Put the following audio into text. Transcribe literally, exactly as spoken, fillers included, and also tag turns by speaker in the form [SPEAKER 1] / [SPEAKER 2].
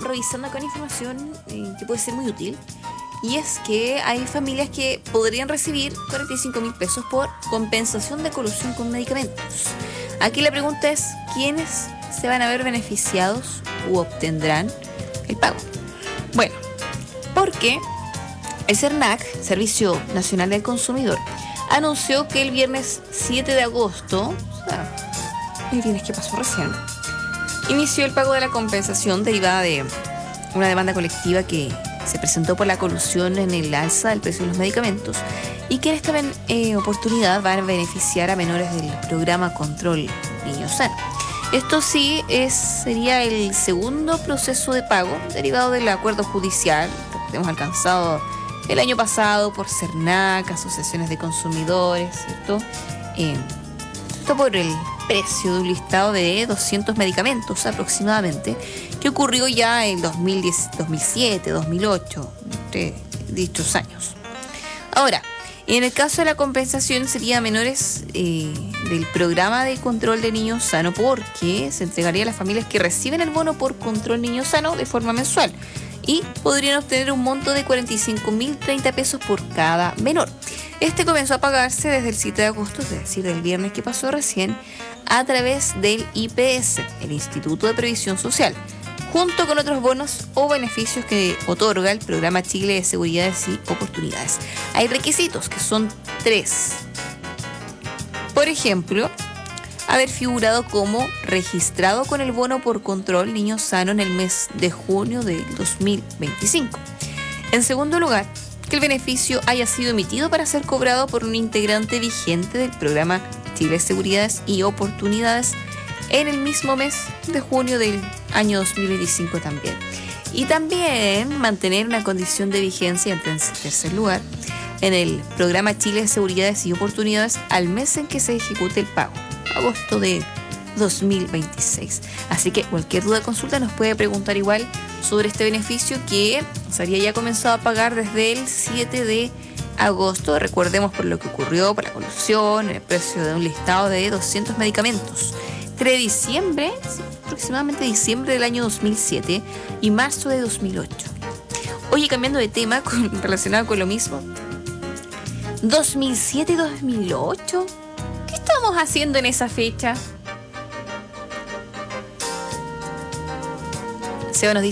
[SPEAKER 1] revisando acá una información eh, que puede ser muy útil. Y es que hay familias que podrían recibir cuarenta y cinco mil pesos por compensación de colusión con medicamentos. Aquí la pregunta es, ¿quiénes se van a ver beneficiados u obtendrán el pago? Bueno, porque el CERNAC, Servicio Nacional del Consumidor, anunció que el viernes siete de agosto, o sea, el viernes que pasó recién, inició el pago de la compensación derivada de una demanda colectiva que se presentó por la colusión en el alza del precio de los medicamentos y que en esta eh, oportunidad van a beneficiar a menores del programa Control Niño Sano. Esto sí es, sería el segundo proceso de pago derivado del acuerdo judicial que hemos alcanzado el año pasado por CERNAC, asociaciones de consumidores, ¿cierto? Eh, esto por el precio de un listado de doscientos medicamentos aproximadamente, que ocurrió ya en dos mil diez, dos mil siete, dos mil ocho, entre dichos años. Ahora, en el caso de la compensación sería a menores eh, del programa de control de niños sano, porque se entregaría a las familias que reciben el bono por control niño sano de forma mensual y podrían obtener un monto de cuarenta y cinco mil treinta pesos por cada menor. Este comenzó a pagarse desde el siete de agosto, es decir, del viernes que pasó recién, a través del I P S, el Instituto de Previsión Social, junto con otros bonos o beneficios que otorga el Programa Chile de Seguridades y Oportunidades. Hay requisitos que son tres. Por ejemplo, haber figurado como registrado con el bono por control niño sano en el mes de junio del dos mil veinticinco. En segundo lugar, que el beneficio haya sido emitido para ser cobrado por un integrante vigente del Programa Chile de Seguridades y Oportunidades en el mismo mes de junio del año dos mil veinticinco también. Y también mantener una condición de vigencia en tercer lugar en el Programa Chile de Seguridades y Oportunidades al mes en que se ejecute el pago, agosto de dos mil veintiséis. Así que cualquier duda o consulta nos puede preguntar igual sobre este beneficio que se había ya comenzado a pagar desde el siete de agosto. Recordemos por lo que ocurrió, por la colusión, el precio de un listado de doscientos medicamentos. Entre diciembre, sí, aproximadamente diciembre del año dos mil siete y marzo de dos mil ocho. Oye, cambiando de tema con, relacionado con lo mismo. dos mil siete y dos mil ocho. ¿Qué estamos haciendo en esa fecha? Seba nos dice